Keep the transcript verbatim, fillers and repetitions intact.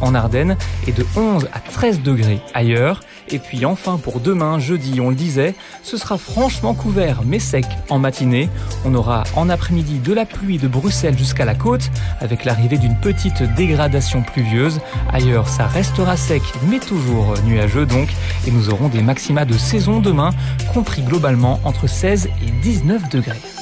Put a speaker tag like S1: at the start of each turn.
S1: en Ardennes et de onze à treize degrés ailleurs. Et puis enfin pour demain, jeudi, on le disait, ce sera franchement couvert mais sec en matinée. On aura en après-midi de la pluie de Bruxelles jusqu'à la côte avec l'arrivée d'une petite dégradation pluvieuse. Ailleurs, ça restera sec mais toujours nuageux donc. Et nous aurons des maxima de saison demain, compris globalement entre seize et dix-neuf degrés.